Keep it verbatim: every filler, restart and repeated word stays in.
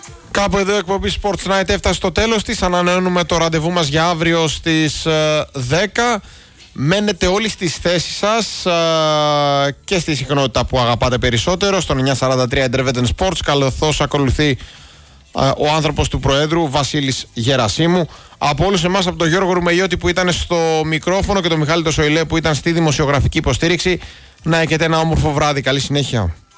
Κάπου εδώ η εκπομπή Sports Night έφτασε στο τέλος της. Ανανεώνουμε το ραντεβού μας για αύριο στις ε, δέκα. Μένετε όλοι στις θέσεις σας ε, και στη συχνότητα που αγαπάτε περισσότερο, στον εννιακόσια σαράντα τρία Intervention Sports, καθώς ακολουθεί ε, ο άνθρωπος του Προέδρου Βασίλης Γερασίμου. Από όλους εμάς, από τον Γιώργο Ρουμελιώτη που ήταν στο μικρόφωνο και τον Μιχάλη το Σοηλέ που ήταν στη δημοσιογραφική υποστήριξη, να έχετε ένα όμορφο βράδυ. Καλή συνέχεια.